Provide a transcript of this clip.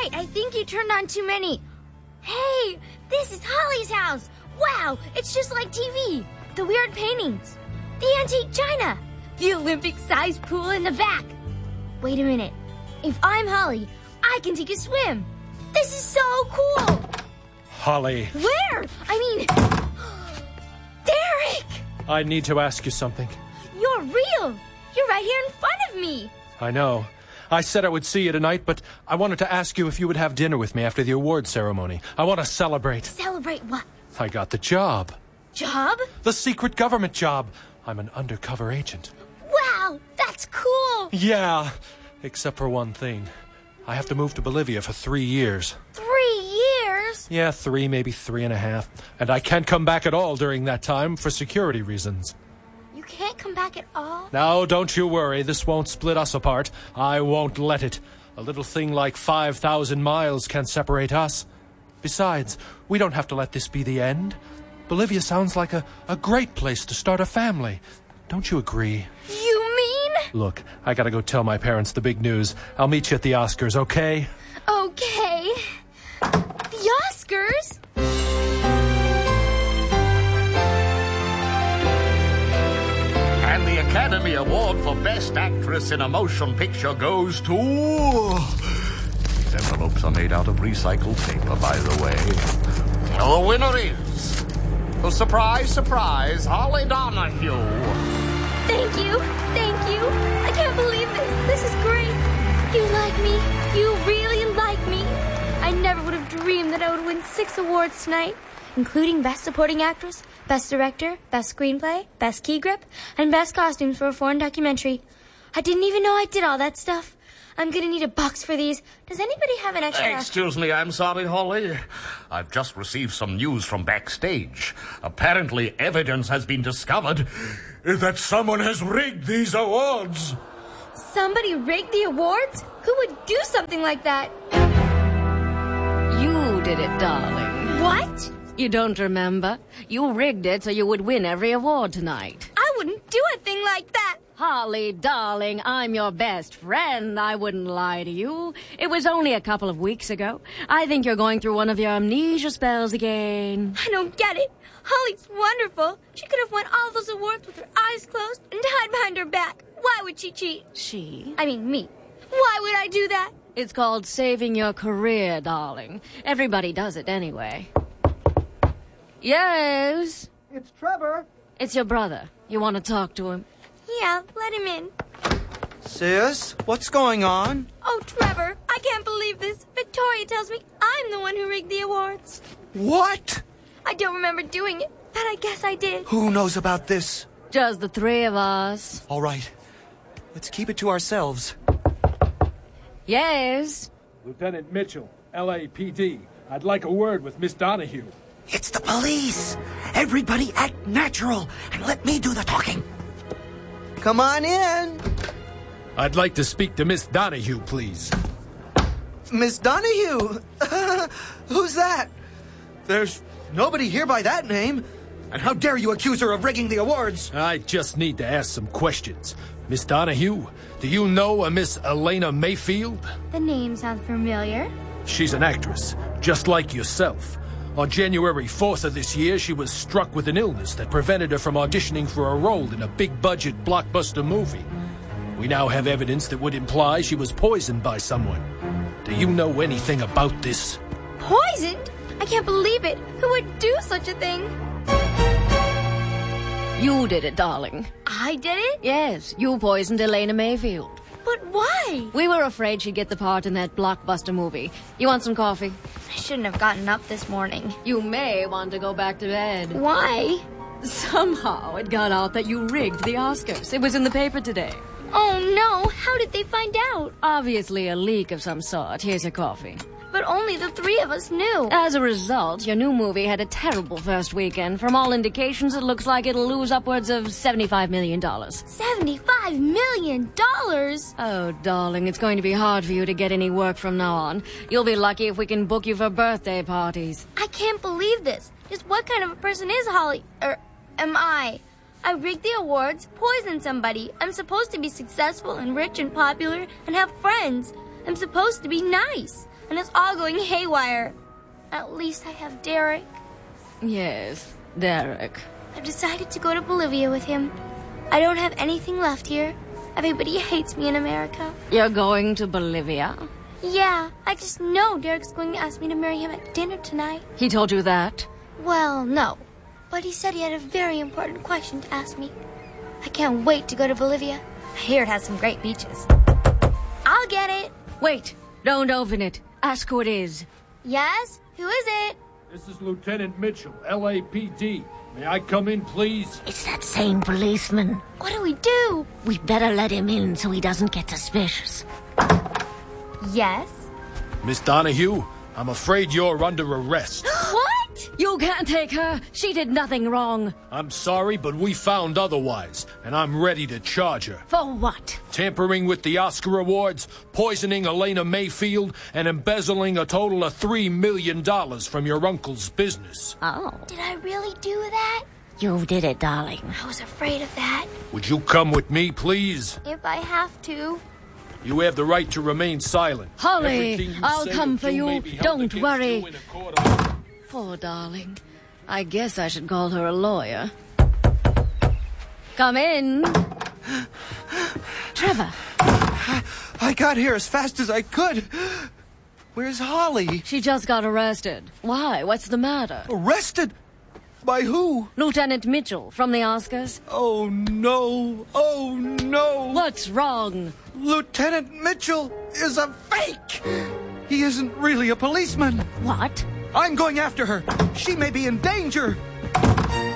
Wait, I think you turned on too many. Hey, this is Holly's house. Wow, it's just like TV. The weird paintings. The antique china. The Olympic-sized pool in the back. Wait a minute. If I'm Holly, I can take a swim. This is so cool. Holly. Where? I mean, Derek! I need to ask you something. You're real. You're right here in front of me. I know. I said I would see you tonight, but I wanted to ask you if you would have dinner with me after the award ceremony. I want to celebrate. Celebrate what? I got the job. Job? The secret government job. I'm an undercover agent. Wow, that's cool. Yeah, except for one thing. I have to move to Bolivia for 3 years. 3 years? Yeah, 3, maybe 3.5. And I can't come back at all during that time for security reasons. You can't come back at all? Now, don't you worry. This won't split us apart. I won't let it. A little thing like 5,000 miles can separate us. Besides, we don't have to let this be the end. Bolivia sounds like a great place to start a family. Don't you agree? You mean? Look, I gotta go tell my parents the big news. I'll meet you at the Oscars, okay? Okay. The Oscars? And the Academy Award for Best Actress in a Motion Picture goes to... These envelopes are made out of recycled paper, by the way. The winner is... Oh, surprise, surprise, Holly Donahue. Thank you. Thank you. I can't believe this. This is great. You like me. You really like me. I never would have dreamed that I would win 6 awards tonight, including Best Supporting Actress, Best Director, Best Screenplay, Best Key Grip, and Best Costumes for a foreign documentary. I didn't even know I did all that stuff. I'm gonna need a box for these. Does anybody have an extra... Excuse me, I'm sorry, Holly. I've just received some news from backstage. Apparently, evidence has been discovered that someone has rigged these awards. Somebody rigged the awards? Who would do something like that? You did it, darling. What? You don't remember? You rigged it so you would win every award tonight. I wouldn't do a thing like that. Holly, darling, I'm your best friend. I wouldn't lie to you. It was only a couple of weeks ago. I think you're going through one of your amnesia spells again. I don't get it. Holly's wonderful. She could have won all those awards with her eyes closed and tied behind her back. Why would she cheat? She? I mean, me. Why would I do that? It's called saving your career, darling. Everybody does it anyway. Yes? It's Trevor. It's your brother. You want to talk to him? Yeah, let him in. Sis, what's going on? Oh, Trevor, I can't believe this. Victoria tells me I'm the one who rigged the awards. What? I don't remember doing it, but I guess I did. Who knows about this? Just the 3 of us. All right. Let's keep it to ourselves. Yes? Lieutenant Mitchell, LAPD. I'd like a word with Miss Donahue. It's the police. Everybody act natural and let me do the talking. Come on in. I'd like to speak to Miss Donahue, please. Miss Donahue? Who's that? There's nobody here by that name. And how dare you accuse her of rigging the awards? I just need to ask some questions. Miss Donahue, do you know a Miss Elena Mayfield? The name sounds familiar. She's an actress, just like yourself. On January 4th of this year, she was struck with an illness that prevented her from auditioning for a role in a big-budget blockbuster movie. We now have evidence that would imply she was poisoned by someone. Do you know anything about this? Poisoned? I can't believe it. Who would do such a thing? You did it, darling. I did it? Yes, you poisoned Elena Mayfield. But why? We were afraid she'd get the part in that blockbuster movie. You want some coffee? I shouldn't have gotten up this morning. You may want to go back to bed. Why? Somehow it got out that you rigged the Oscars. It was in the paper today. Oh no, how did they find out? Obviously a leak of some sort. Here's your coffee. But only the 3 of us knew. As a result, your new movie had a terrible first weekend. From all indications, it looks like it'll lose upwards of $75 million. $75 million? Oh, darling, it's going to be hard for you to get any work from now on. You'll be lucky if we can book you for birthday parties. I can't believe this. Just what kind of a person is Holly? Or am I? I rigged the awards, poisoned somebody. I'm supposed to be successful and rich and popular and have friends. I'm supposed to be nice. and it's all going haywire. At least I have Derek. Yes, Derek. I've decided to go to Bolivia with him. I don't have anything left here. Everybody hates me in America. You're going to Bolivia? Yeah, I just know Derek's going to ask me to marry him at dinner tonight. He told you that? Well, no. But he said he had a very important question to ask me. I can't wait to go to Bolivia. I hear it has some great beaches. I'll get it. Wait, don't open it. Ask who it is. Yes? Who is it? This is Lieutenant Mitchell, LAPD. May I come in, please? It's that same policeman. What do we do? We better let him in so he doesn't get suspicious. Yes? Miss Donahue, I'm afraid you're under arrest. What? You can't take her. She did nothing wrong. I'm sorry, but we found otherwise, and I'm ready to charge her. For what? Tampering with the Oscar Awards, poisoning Elena Mayfield, and embezzling a total of $3 million from your uncle's business. Oh. Did I really do that? You did it, darling. I was afraid of that. Would you come with me, please? If I have to. You have the right to remain silent. Holly, Everything you I'll say come or for do you. may be held Don't against worry. you in a court of- Poor darling. I guess I should call her a lawyer. Come in. Trevor. I got here as fast as I could. Where's Holly? She just got arrested. Why? What's the matter? Arrested? By who? Lieutenant Mitchell from the Oscars. Oh, no. Oh, no. What's wrong? Lieutenant Mitchell is a fake. He isn't really a policeman. What? I'm going after her. She may be in danger.